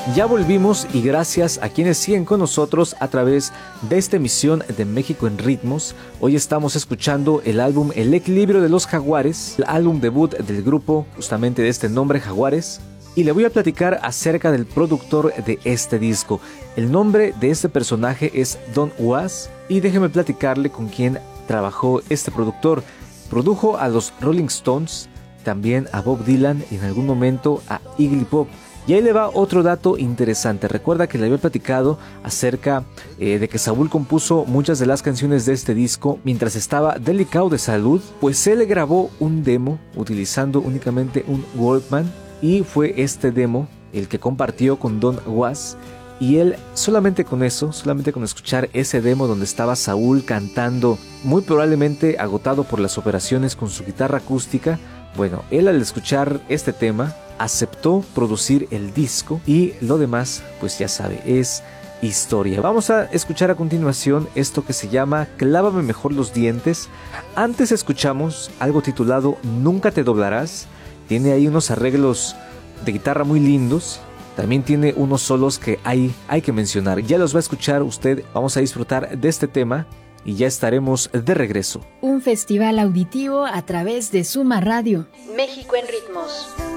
Ya volvimos y gracias a quienes siguen con nosotros a través de esta emisión de México en Ritmos. Hoy estamos escuchando el álbum El Equilibrio de los Jaguares, el álbum debut del grupo justamente de este nombre, Jaguares. Y le voy a platicar acerca del productor de este disco. El nombre de este personaje es Don Was y déjeme platicarle con quién trabajó este productor. Produjo a los Rolling Stones, también a Bob Dylan y en algún momento a Iggy Pop. Y ahí le va otro dato interesante. Recuerda que le había platicado acerca de que Saúl compuso muchas de las canciones de este disco mientras estaba delicado de salud. Pues él grabó un demo utilizando únicamente un Walkman y fue este demo el que compartió con Don Was. Y él solamente con eso, solamente con escuchar ese demo donde estaba Saúl cantando, muy probablemente agotado por las operaciones con su guitarra acústica, bueno, él al escuchar este tema aceptó producir el disco y lo demás, pues ya sabe, es historia. Vamos a escuchar a continuación esto que se llama Clávame mejor los dientes. Antes escuchamos algo titulado Nunca te doblarás. Tiene ahí unos arreglos de guitarra muy lindos. También tiene unos solos que hay que mencionar. Ya los va a escuchar usted. Vamos a disfrutar de este tema y ya estaremos de regreso. Un festival auditivo a través de Suma Radio. México en Ritmos.